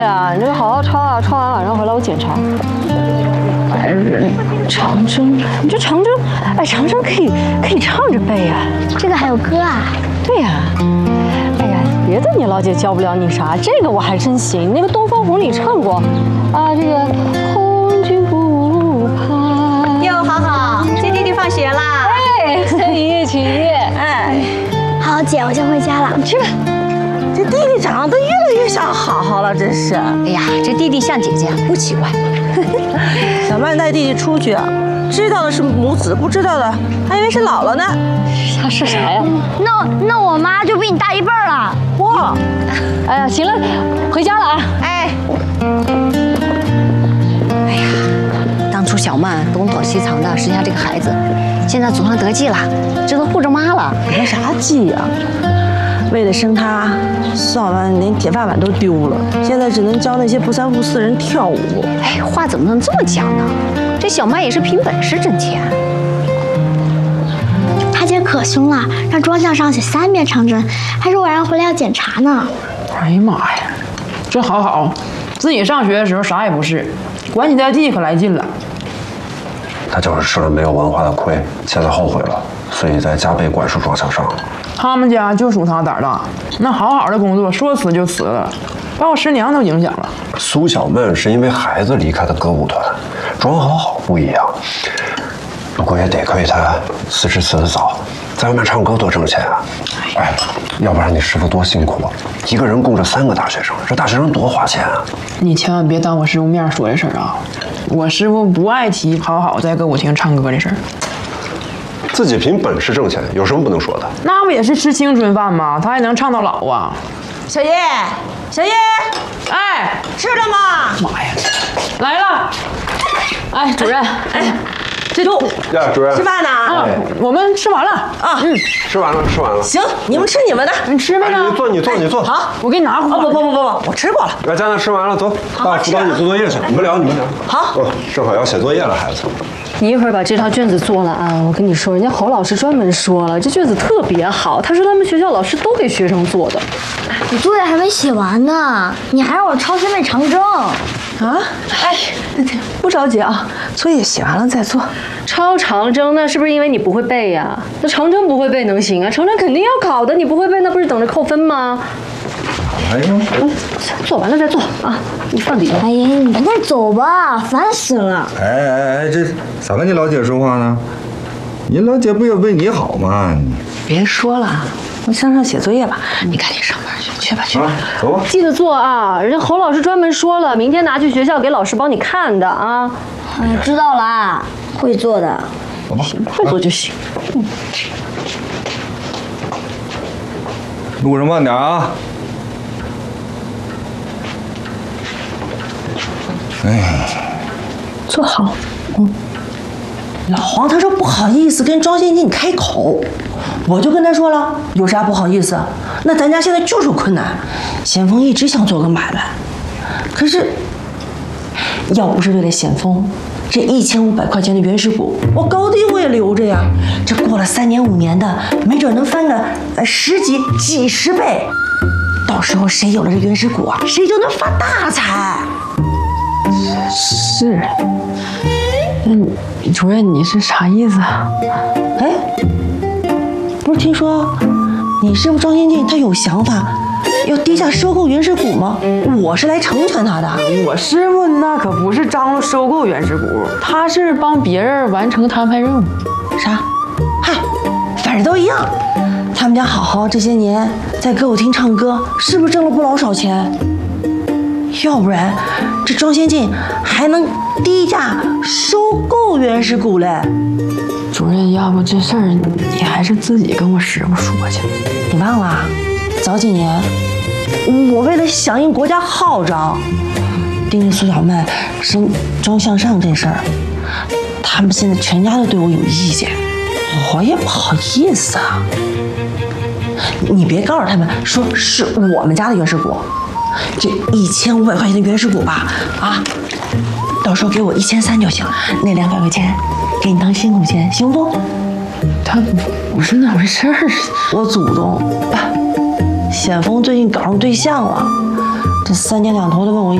呀，你这好好抄啊，抄完晚上回来我检查。哎，长征，你这长征，哎，长征可以唱着背呀。 这个还有歌啊？ 对呀。哎呀，别的你老姐教不了你啥，这个我还真行。那个《东方红》里唱过，啊，这个红军不怕。 哟，好好，接弟弟放学啦。 哎，起夜。 哎， 好姐，我先回家了。 你去吧。这弟弟长得越来越像好好了，真是。 哎呀，这弟弟像姐姐不奇怪。 小曼带弟弟出去，知道的是母子，不知道的还以为是姥姥呢。 他是啥呀？ 那我妈就比你大1辈了。 哇！ 哎呀，行了，回家了啊。 哎呀，当初小曼东躲西藏的生下这个孩子，现在祖上得计了，这都护着妈了。 得啥计呀？为了生他，小曼连铁饭碗都丢了，现在只能教那些不三不四人跳舞。 哎，话怎么能这么讲呢？这小曼也是凭本事挣钱。 他姐可凶了，让庄相上写3遍长征，还说晚上回来要检查呢。 哎呀妈呀，这好，自己上学的时候啥也不是，管你带弟可来劲了。 他就是吃了没有文化的亏，现在后悔了，所以在加倍管束庄向上。 他们家就属他胆儿大，那好的工作说辞就辞了，把我师娘都影响了。 苏小曼是因为孩子离开的歌舞团，庄好好不一样。不过也得亏他辞职辞得早，在外面唱歌多挣钱啊！哎，要不然你师傅多辛苦啊，一个人供着3个大学生，这大学生多花钱啊！ 你千万别当我师傅面说这事儿啊！我师傅不爱提好在歌舞厅唱歌的事儿。 自己凭本事挣钱，有什么不能说的？ 那不也是吃青春饭吗？他还能唱到老啊！ 小叶， 哎， 吃了吗？ 妈呀，来了！哎，主任，哎，这都呀，主任吃饭呢？ 啊，我们吃完了啊， 吃完了。 行，你们吃你们的。 你吃呗呢？ 你坐。 好， 我给你拿壶。 不，我吃过了。 来，咱俩吃完了，走，爸辅导你做作业去。你们聊。 好。 正好要写作业了，孩子。 你一会儿把这套卷子做了啊！我跟你说，人家侯老师专门说了，这卷子特别好，他说他们学校老师都给学生做的。 我作业还没写完呢，你还让我抄3遍长征啊？哎，不着急啊，作业写完了再做。 抄长征那是不是因为你不会背呀？那长征不会背能行啊？长征肯定要考的，你不会背那不是等着扣分吗？ 哎呀， 做完了再做啊！你放底下。 哎呀，你赶紧走吧，烦死了。 哎，这咋跟你老姐说话呢？你老姐不也为你好吗？ 别说了，我上写作业吧。你赶紧上班去，去吧。 走吧。 记得做啊！人家侯老师专门说了，明天拿去学校给老师帮你看的啊。 知道了啊，会做的。 走吧， 会做就行。 路上慢点啊。哎， 坐好。老黄他说不好意思跟庄先进开口，我就跟他说了，有啥不好意思？那咱家现在就是困难，咸丰一直想做个买卖，可是要不是为了咸丰，这1500块钱的原始股，我高低我也留着呀。这过了3年5年的，没准能翻个10几几十倍。到时候谁有了这原始股啊，谁就能发大财。 是，那主任你是啥意思啊？ 哎，不是听说你师傅庄先进他有想法，要低价收购原始股吗？我是来成全他的。 我师傅那可不是张罗收购原始股，他是帮别人完成摊派任务。 啥？嗨，反正都一样。他们家好好这些年在歌舞厅唱歌，是不是挣了不老少钱？要不然这庄先进还能低价收购原始股嘞？ 主任，要不这事儿你还是自己跟我师傅说去。 你忘了，早几年我为了响应国家号召，盯着苏小曼升庄向上这事儿，他们现在全家都对我有意见，我也不好意思啊。你别告诉他们说是我们家的原始股，这1500块钱的原始股吧，啊，到时候给我1300就行，那200块钱给你当辛苦钱，行不？ 他不是那回事儿。 我祖宗，咸丰最近搞上对象了，这这三天两头的问我